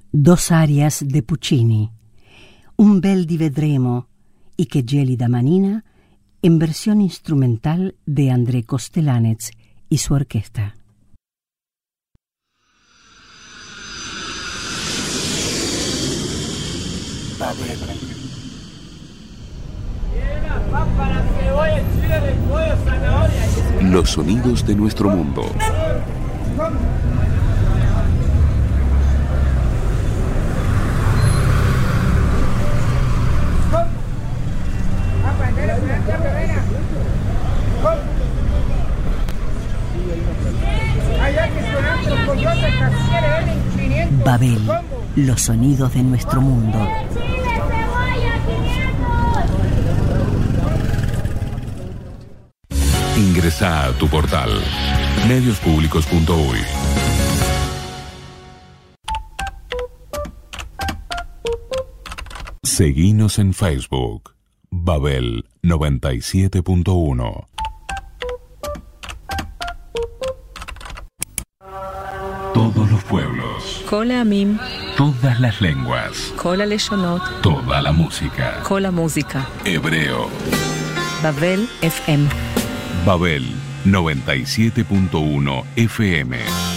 Dos arias de Puccini, un bel di vedremo y che gelida manina, en versión instrumental de André Kostelanetz y su orquesta. Los sonidos de nuestro mundo. Babel, los sonidos de nuestro mundo. Ingresa a tu portal mediospublicos.uy. Seguinos en Facebook, Babel 97.1. Todos los pueblos. כל העמים. Todas las lenguas. כל הלשונות. Toda la música. כל המוזיקה. Hebreo. Babel FM. Babel 97.1 FM.